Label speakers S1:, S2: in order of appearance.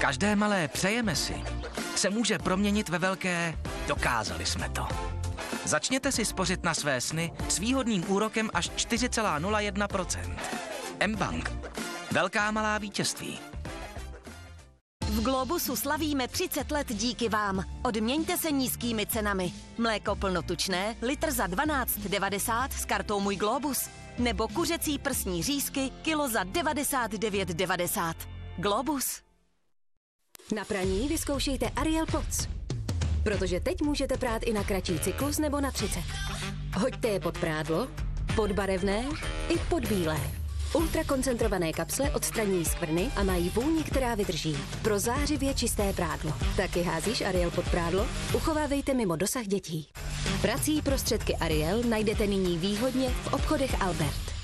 S1: Každé malé přejeme si se může proměnit ve velké dokázali jsme to. Začněte si spořit na své sny s výhodným úrokem až 4,01%. mBank. Velká malá vítězství.
S2: V Globusu slavíme 30 let díky vám. Odměňte se nízkými cenami. Mléko plnotučné, litr za 12,90 s kartou Můj Globus. Nebo kuřecí prsní řízky, kilo za 99,90. Globus.
S3: Na praní vyzkoušejte Ariel Pods. Protože teď můžete prát i na kratší cyklus nebo na 30. Hoďte je pod prádlo, pod barevné i pod bílé. Ultrakoncentrované kapsle odstraňují skvrny a mají vůni, která vydrží. Pro zářivě čisté prádlo. Taky házíš Ariel pod prádlo? Uchovávejte mimo dosah dětí. Prací prostředky Ariel najdete nyní výhodně v obchodech Albert.